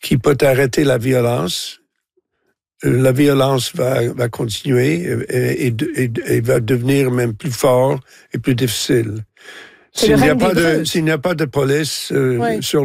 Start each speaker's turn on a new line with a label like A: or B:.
A: qui peut arrêter la violence. La violence va continuer et va devenir même plus fort et plus difficile. S'il n'y a pas de police sur